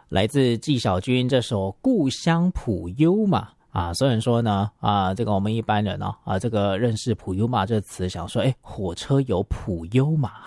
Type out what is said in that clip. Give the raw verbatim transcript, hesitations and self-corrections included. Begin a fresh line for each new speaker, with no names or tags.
来自纪晓君这首《故乡普悠玛》啊，虽然说呢啊，这个我们一般人呢 啊, 啊，这个认识普悠玛这词，想说，哎，火车有普悠玛